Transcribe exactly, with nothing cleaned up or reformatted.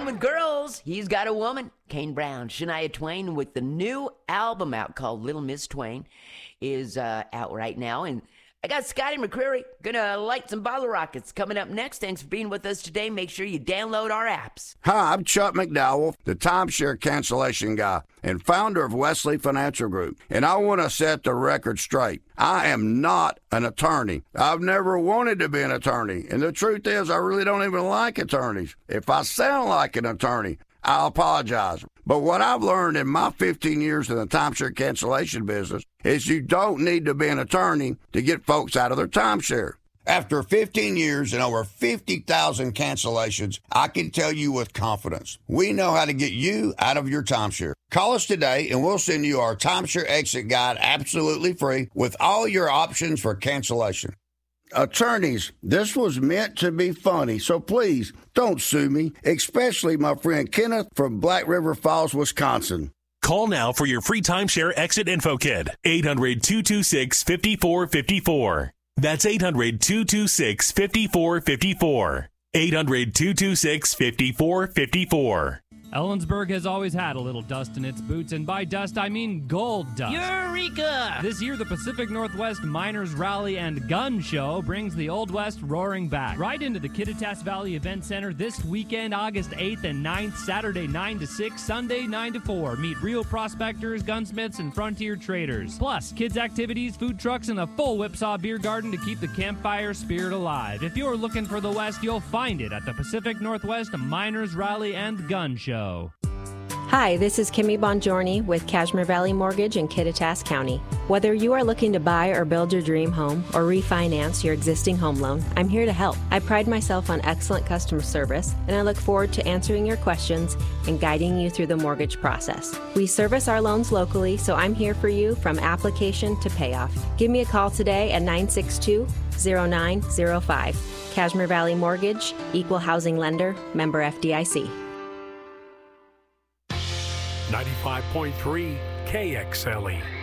Fun with Girls. He's Got a Woman. Kane Brown, Shania Twain with the new album out called Little Miss Twain is uh, out right now. And I got Scotty McCreery gonna light some bottle rockets coming up next. Thanks for being with us today. Make sure you download our apps. Hi, I'm Chuck McDowell, the timeshare cancellation guy and founder of Wesley Financial Group. And I want to set the record straight. I am not an attorney. I've never wanted to be an attorney. And the truth is, I really don't even like attorneys. If I sound like an attorney, I apologize. But what I've learned in my fifteen years in the timeshare cancellation business is you don't need to be an attorney to get folks out of their timeshare. After fifteen years and over fifty thousand cancellations, I can tell you with confidence, we know how to get you out of your timeshare. Call us today and we'll send you our timeshare exit guide absolutely free with all your options for cancellation. Attorneys, this was meant to be funny, so please don't sue me, especially my friend Kenneth from Black River Falls, Wisconsin. Call now for your free timeshare exit info kit. eight hundred, two two six, five four five four. That's eight hundred, two two six, five four five four. eight hundred, two two six, five four five four. Ellensburg has always had a little dust in its boots, and by dust, I mean gold dust. Eureka! This year, the Pacific Northwest Miners Rally and Gun Show brings the Old West roaring back. Right into the Kittitas Valley Event Center this weekend, August eighth and ninth, Saturday nine to six, Sunday nine to four. Meet real prospectors, gunsmiths, and frontier traders. Plus, kids' activities, food trucks, and a full Whipsaw beer garden to keep the campfire spirit alive. If you're looking for the West, you'll find it at the Pacific Northwest Miners Rally and Gun Show. Hi, this is Kimmy Bongiorni with Cashmere Valley Mortgage in Kittitas County. Whether you are looking to buy or build your dream home or refinance your existing home loan, I'm here to help. I pride myself on excellent customer service, and I look forward to answering your questions and guiding you through the mortgage process. We service our loans locally, so I'm here for you from application to payoff. Give me a call today at nine six two, zero nine zero five. Cashmere Valley Mortgage, Equal Housing Lender, member F D I C. ninety-five point three K X L E.